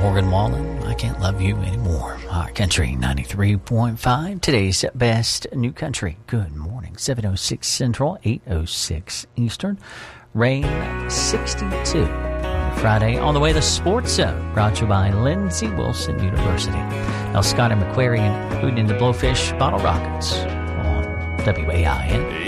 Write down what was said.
Morgan Wallen. I Can't Love You Anymore. Our Country 93.5. Today's best new country. Good morning. 7:06 Central, 8:06 Eastern. Rain 62 on Friday. On the way, the Sports Zone, brought to you by Lindsey Wilson University. Now, Scott and McQuarrie and including the Blowfish Bottle Rockets on WAIN.